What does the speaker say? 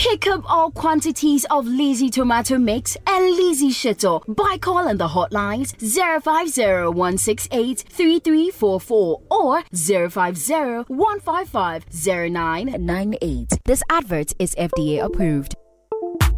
Pick up all quantities of Lazy Tomato Mix and Lazy Shito by calling the hotlines 050-168-3344 or 050-155-0998. This advert is FDA approved.